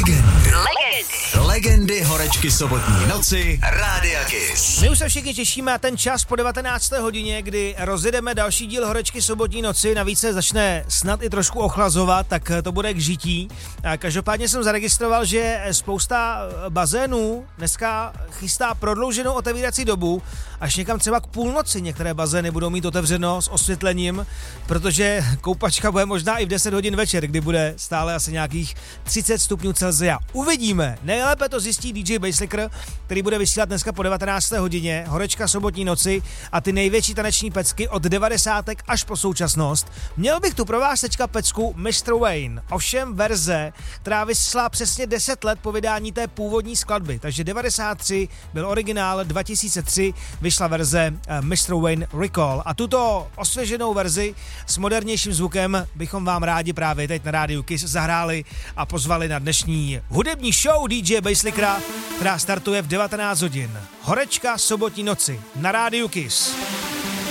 Legendy horečky sobotní noci Rádia Kiss. My už se všichni těšíme na ten čas po 19. hodině, kdy rozjedeme další díl horečky sobotní noci. Navíc se začne snad i trošku ochlazovat, tak to bude k žití. Každopádně jsem zaregistroval, že spousta bazénů dneska chystá prodlouženou otevírací dobu. Až někam třeba k půlnoci některé bazény budou mít otevřeno s osvětlením, protože koupačka bude možná i v 10 hodin večer, kdy bude stále asi nějakých 30 stupňů Celsia. Uvidíme. Nejlépe to zjistí DJ Basslicker, který bude vysílat dneska po 19. hodině, horečka sobotní noci a ty největší taneční pecky od 90. až po současnost. Měl bych tu pro vás teďka pecku Mr. Wayne, ovšem verze, která vyšla přesně 10 let po vydání té původní skladby, takže 93 byl originál, 2003 vyšla verze Mr. Wayne Recall a tuto osvěženou verzi s modernějším zvukem bychom vám rádi právě teď na rádiu Kiss zahráli a pozvali na dnešní hudební show DJ Basslickera, která startuje v 19 hodin. Horečka sobotní noci na rádiu Kiss.